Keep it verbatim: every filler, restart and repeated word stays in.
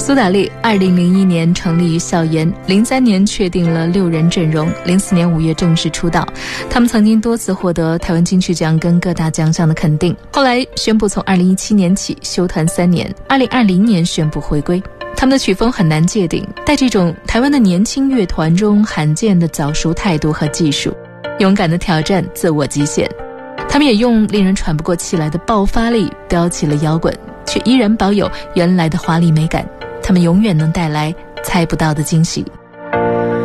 苏打绿二零零一年成立于校园，零三年确定了六人阵容，零四年五月正式出道。他们曾经多次获得台湾金曲奖跟各大奖项的肯定，后来宣布从二零一七年起休团三年，二零二零年宣布回归。他们的曲风很难界定，带这种台湾的年轻乐团中罕见的早熟态度和技术，勇敢的挑战自我极限。他们也用令人喘不过气来的爆发力飙起了摇滚，却依然保有原来的华丽美感。他们永远能带来猜不到的惊喜。